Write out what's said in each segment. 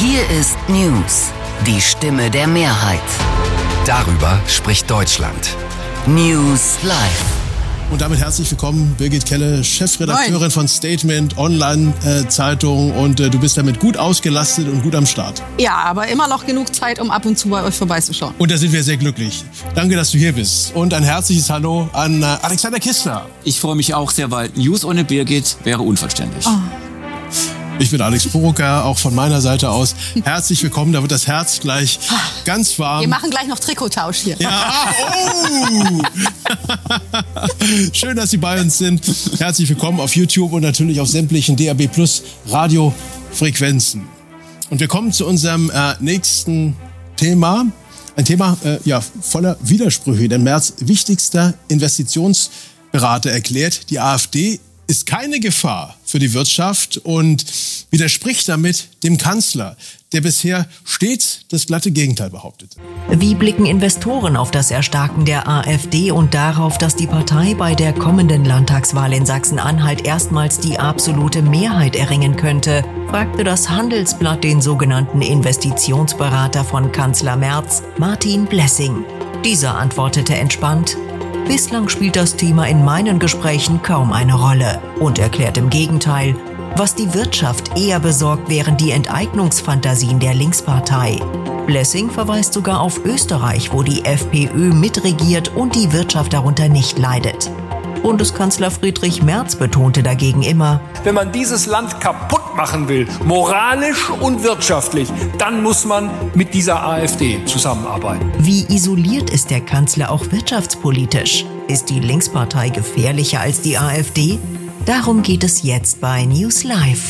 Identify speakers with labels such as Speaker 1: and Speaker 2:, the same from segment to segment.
Speaker 1: Hier ist News, die Stimme der Mehrheit.
Speaker 2: Darüber spricht Deutschland.
Speaker 1: News Live.
Speaker 3: Und damit herzlich willkommen, Birgit Kelle, Chefredakteurin von Statement Online-Zeitung. Und du bist damit gut ausgelastet und gut am Start.
Speaker 4: Ja, aber immer noch genug Zeit, um ab und zu bei euch vorbeizuschauen.
Speaker 3: Und da sind wir sehr glücklich. Danke, dass du hier bist. Und ein herzliches Hallo an Alexander Kistner.
Speaker 5: Ich freue mich auch sehr, weil News ohne Birgit wäre unvollständig. Oh.
Speaker 3: Ich bin Alex Burucker, auch von meiner Seite aus. Herzlich willkommen, da wird das Herz gleich ganz warm.
Speaker 4: Wir machen gleich noch Trikottausch hier.
Speaker 3: Ja, oh! Schön, dass Sie bei uns sind. Herzlich willkommen auf YouTube und natürlich auf sämtlichen DAB+ Radiofrequenzen. Und wir kommen zu unserem nächsten Thema. Ein Thema voller Widersprüche. Denn Merz wichtigster Investitionsberater erklärt, die AfD ist keine Gefahr für die Wirtschaft und widerspricht damit dem Kanzler, der bisher stets das glatte Gegenteil behauptete.
Speaker 6: Wie blicken Investoren auf das Erstarken der AfD und darauf, dass die Partei bei der kommenden Landtagswahl in Sachsen-Anhalt erstmals die absolute Mehrheit erringen könnte, fragte das Handelsblatt den sogenannten Investitionsberater von Kanzler Merz, Martin Blessing. Dieser antwortete entspannt: Bislang spielt das Thema in meinen Gesprächen kaum eine Rolle und erklärt im Gegenteil, was die Wirtschaft eher besorgt, wären die Enteignungsfantasien der Linkspartei. Blessing verweist sogar auf Österreich, wo die FPÖ mitregiert und die Wirtschaft darunter nicht leidet. Bundeskanzler Friedrich Merz betonte dagegen immer:
Speaker 7: Wenn man dieses Land kaputt machen will, moralisch und wirtschaftlich, dann muss man mit dieser AfD zusammenarbeiten.
Speaker 6: Wie isoliert ist der Kanzler auch wirtschaftspolitisch? Ist die Linkspartei gefährlicher als die AfD? Darum geht es jetzt bei News Live.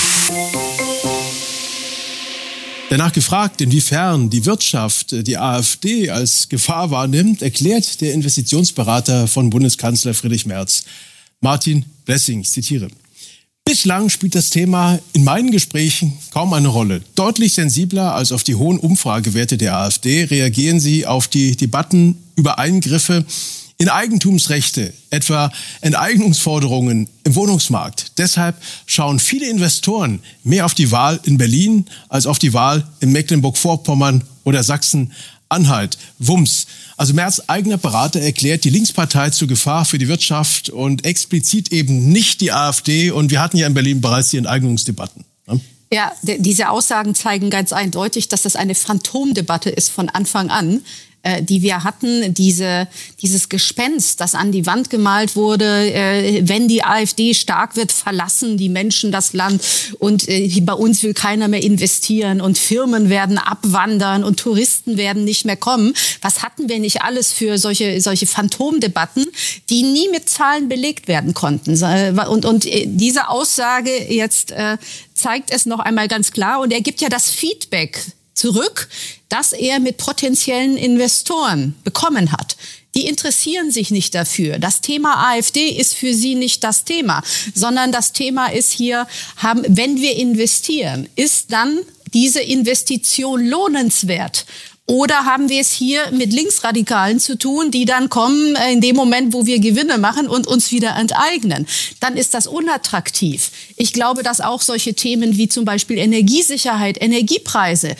Speaker 3: Danach gefragt, inwiefern die Wirtschaft die AfD als Gefahr wahrnimmt, erklärt der Investitionsberater von Bundeskanzler Friedrich Merz, Martin Blessing, ich zitiere: Bislang spielt das Thema in meinen Gesprächen kaum eine Rolle. Deutlich sensibler als auf die hohen Umfragewerte der AfD reagieren sie auf die Debatten über Eingriffe in Eigentumsrechte, etwa Enteignungsforderungen im Wohnungsmarkt. Deshalb schauen viele Investoren mehr auf die Wahl in Berlin als auf die Wahl in Mecklenburg-Vorpommern oder Sachsen-Anhalt. Wumms. Also Merz' eigener Berater erklärt die Linkspartei zur Gefahr für die Wirtschaft und explizit eben nicht die AfD. Und wir hatten ja in Berlin bereits die Enteignungsdebatten.
Speaker 4: Ja, diese Aussagen zeigen ganz eindeutig, dass das eine Phantomdebatte ist von Anfang an, die wir hatten, dieses Gespenst, das an die Wand gemalt wurde, wenn die AfD stark wird, verlassen die Menschen das Land und bei uns will keiner mehr investieren und Firmen werden abwandern und Touristen werden nicht mehr kommen. Was hatten wir nicht alles für solche Phantomdebatten, die nie mit Zahlen belegt werden konnten? Und diese Aussage jetzt zeigt es noch einmal ganz klar und er gibt ja das Feedback zurück, das er mit potenziellen Investoren bekommen hat. Die interessieren sich nicht dafür. Das Thema AfD ist für sie nicht das Thema, sondern das Thema ist hier, wenn wir investieren, ist dann diese Investition lohnenswert? Oder haben wir es hier mit Linksradikalen zu tun, die dann kommen in dem Moment, wo wir Gewinne machen und uns wieder enteignen? Dann ist das unattraktiv. Ich glaube, dass auch solche Themen wie zum Beispiel Energiesicherheit, Energiepreise,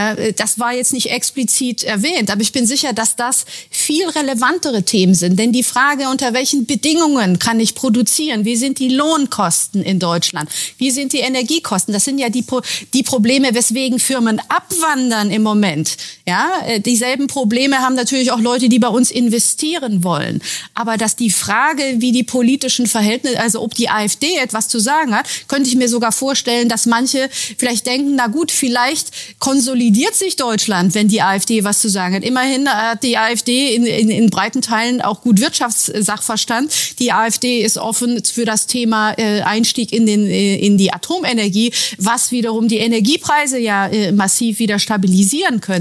Speaker 4: das war jetzt nicht explizit erwähnt, aber ich bin sicher, dass das viel relevantere Themen sind. Denn die Frage, unter welchen Bedingungen kann ich produzieren? Wie sind die Lohnkosten in Deutschland? Wie sind die Energiekosten? Das sind ja die Probleme, weswegen Firmen abwandern im Moment. Ja, dieselben Probleme haben natürlich auch Leute, die bei uns investieren wollen. Aber dass die Frage, wie die politischen Verhältnisse, also ob die AfD etwas zu sagen hat, könnte ich mir sogar vorstellen, dass manche vielleicht denken, na gut, vielleicht konsolidiert sich Deutschland, wenn die AfD was zu sagen hat. Immerhin hat die AfD in breiten Teilen auch gut Wirtschaftssachverstand. Die AfD ist offen für das Thema Einstieg in die Atomenergie, was wiederum die Energiepreise ja massiv wieder stabilisieren könnte.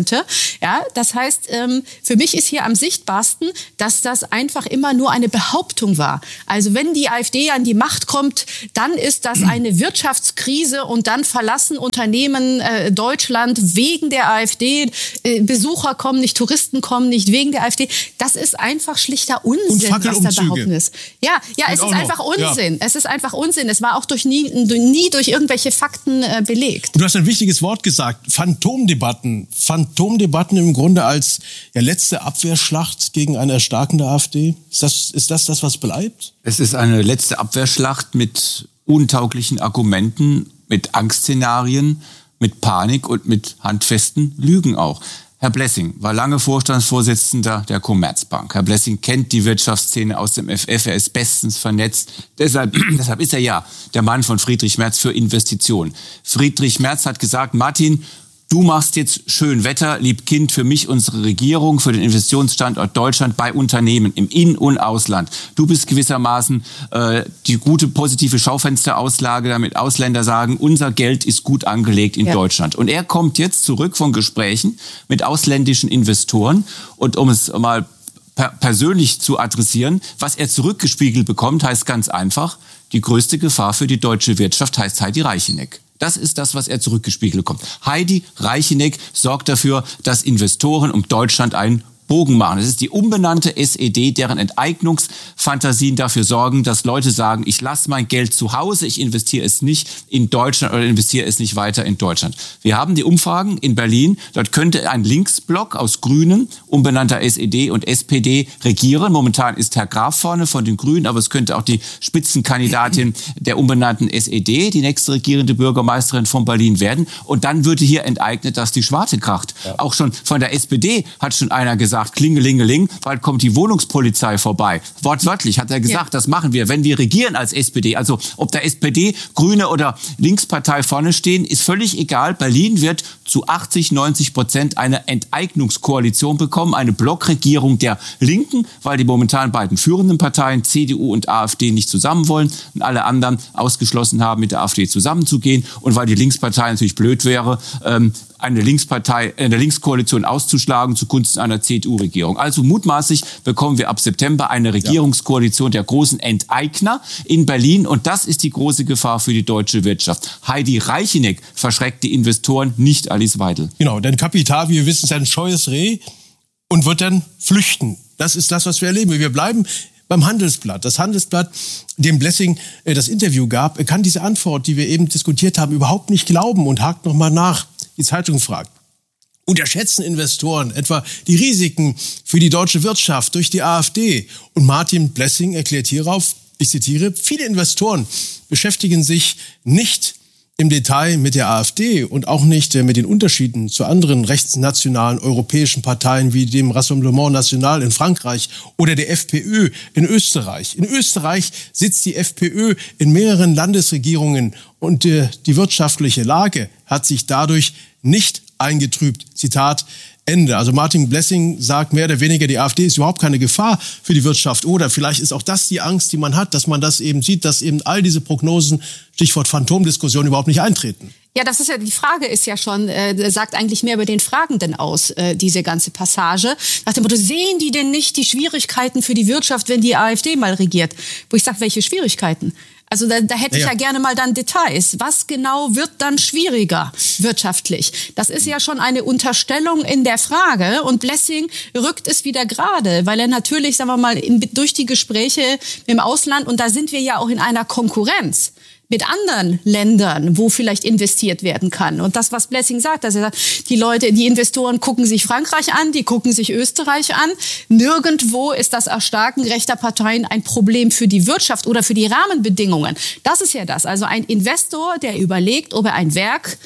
Speaker 4: Ja, das heißt, für mich ist hier am sichtbarsten, dass das einfach immer nur eine Behauptung war. Also wenn die AfD an die Macht kommt, dann ist das eine Wirtschaftskrise und dann verlassen Unternehmen Deutschland wegen der AfD. Besucher kommen nicht, Touristen kommen nicht wegen der AfD. Das ist einfach schlichter Unsinn, was da behaupten ist. Ja, es ist einfach Unsinn. Es ist einfach Unsinn. Es war auch nie durch irgendwelche Fakten belegt.
Speaker 3: Du hast ein wichtiges Wort gesagt, Phantomdebatten. Phantomdebatten im Grunde als letzte Abwehrschlacht gegen eine erstarkende AfD. Ist das, was bleibt?
Speaker 5: Es ist eine letzte Abwehrschlacht mit untauglichen Argumenten, mit Angstszenarien, mit Panik und mit handfesten Lügen auch. Herr Blessing war lange Vorstandsvorsitzender der Commerzbank. Herr Blessing kennt die Wirtschaftsszene aus dem FF, er ist bestens vernetzt. Deshalb ist er ja der Mann von Friedrich Merz für Investitionen. Friedrich Merz hat gesagt, Martin, du machst jetzt schön Wetter, lieb Kind, für mich, unsere Regierung, für den Investitionsstandort Deutschland bei Unternehmen im In- und Ausland. Du bist gewissermaßen die gute, positive Schaufensterauslage, damit Ausländer sagen, unser Geld ist gut angelegt in Deutschland. Und er kommt jetzt zurück von Gesprächen mit ausländischen Investoren und um es mal persönlich zu adressieren, was er zurückgespiegelt bekommt, heißt ganz einfach, die größte Gefahr für die deutsche Wirtschaft heißt Heidi Reicheneck. Das ist das, was er zurückgespiegelt bekommt. Heidi Reicheneck sorgt dafür, dass Investoren um Deutschland einen Bogen machen. Es ist die umbenannte SED, deren Enteignungsfantasien dafür sorgen, dass Leute sagen, ich lasse mein Geld zu Hause, ich investiere es nicht in Deutschland oder investiere es nicht weiter in Deutschland. Wir haben die Umfragen in Berlin, dort könnte ein Linksblock aus Grünen, umbenannter SED und SPD regieren. Momentan ist Herr Graf vorne von den Grünen, aber es könnte auch die Spitzenkandidatin der umbenannten SED, die nächste regierende Bürgermeisterin von Berlin werden. Und dann würde hier enteignet, dass die Schwarte kracht. Ja. Auch schon von der SPD hat schon einer gesagt, Klingelingeling, bald kommt die Wohnungspolizei vorbei. Wortwörtlich hat er gesagt, das machen wir, wenn wir regieren als SPD. Also ob der SPD, Grüne oder Linkspartei vorne stehen, ist völlig egal. Berlin wird zu 80-90% eine Enteignungskoalition bekommen, eine Blockregierung der Linken, weil die momentan beiden führenden Parteien, CDU und AfD, nicht zusammen wollen und alle anderen ausgeschlossen haben, mit der AfD zusammenzugehen und weil die Linkspartei natürlich blöd wäre, eine Linkspartei, eine Linkskoalition auszuschlagen zugunsten einer CDU-Regierung. Also mutmaßlich bekommen wir ab September eine Regierungskoalition der großen Enteigner in Berlin und das ist die große Gefahr für die deutsche Wirtschaft. Heidi Reicheneck verschreckt die Investoren, nicht Alice Weidel.
Speaker 3: Genau, denn Kapital, wie wir wissen, ist ein scheues Reh und wird dann flüchten. Das ist das, was wir erleben. Wir bleiben beim Handelsblatt. Das Handelsblatt, dem Blessing das Interview gab, kann diese Antwort, die wir eben diskutiert haben, überhaupt nicht glauben und hakt nochmal nach. Die Zeitung fragt, unterschätzen Investoren etwa die Risiken für die deutsche Wirtschaft durch die AfD? Und Martin Blessing erklärt hierauf, ich zitiere, viele Investoren beschäftigen sich nicht im Detail mit der AfD und auch nicht mit den Unterschieden zu anderen rechtsnationalen europäischen Parteien wie dem Rassemblement National in Frankreich oder der FPÖ in Österreich. In Österreich sitzt die FPÖ in mehreren Landesregierungen und die wirtschaftliche Lage hat sich dadurch nicht eingetrübt. Zitat Ende. Also Martin Blessing sagt mehr oder weniger, die AfD ist überhaupt keine Gefahr für die Wirtschaft. Oder vielleicht ist auch das die Angst, die man hat, dass man das eben sieht, dass eben all diese Prognosen, Stichwort Phantomdiskussion, überhaupt nicht eintreten.
Speaker 4: Ja, das ist ja, die Frage ist ja schon, sagt eigentlich mehr über den Fragenden aus, diese ganze Passage. Nach dem Motto, sehen die denn nicht die Schwierigkeiten für die Wirtschaft, wenn die AfD mal regiert? Wo ich sage, welche Schwierigkeiten? Also da hätte ich ja gerne mal dann Details. Was genau wird dann schwieriger wirtschaftlich? Das ist ja schon eine Unterstellung in der Frage. Und Blessing rückt es wieder gerade, weil er natürlich, sagen wir mal, durch die Gespräche im Ausland, und da sind wir ja auch in einer Konkurrenz mit anderen Ländern, wo vielleicht investiert werden kann. Und das, was Blessing sagt, dass er sagt, die Investoren gucken sich Frankreich an, die gucken sich Österreich an. Nirgendwo ist das Erstarken rechter Parteien ein Problem für die Wirtschaft oder für die Rahmenbedingungen. Das ist ja das. Also ein Investor, der überlegt, ob er ein Werk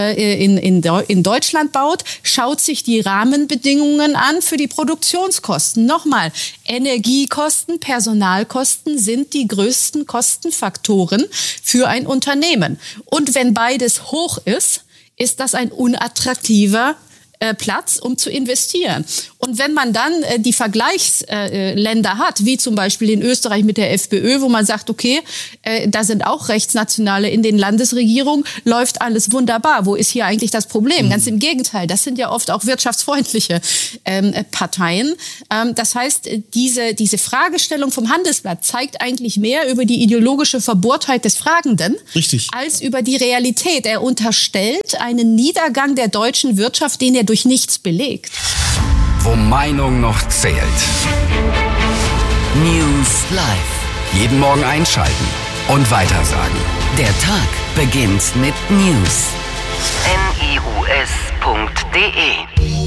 Speaker 4: in Deutschland baut, schaut sich die Rahmenbedingungen an für die Produktionskosten. Nochmal, Energiekosten, Personalkosten sind die größten Kostenfaktoren für ein Unternehmen. Und wenn beides hoch ist, ist das ein unattraktiver Platz, um zu investieren. Und wenn man dann die Vergleichsländer hat, wie zum Beispiel in Österreich mit der FPÖ, wo man sagt, okay, da sind auch Rechtsnationale in den Landesregierungen, läuft alles wunderbar. Wo ist hier eigentlich das Problem? Ganz im Gegenteil, das sind ja oft auch wirtschaftsfreundliche Parteien. Das heißt, diese Fragestellung vom Handelsblatt zeigt eigentlich mehr über die ideologische Verbohrtheit des Fragenden,
Speaker 3: richtig,
Speaker 4: als über die Realität. Er unterstellt einen Niedergang der deutschen Wirtschaft, den er durch nichts belegt.
Speaker 2: Wo Meinung noch zählt.
Speaker 1: News Live.
Speaker 2: Jeden Morgen einschalten und weitersagen.
Speaker 1: Der Tag beginnt mit News. news.de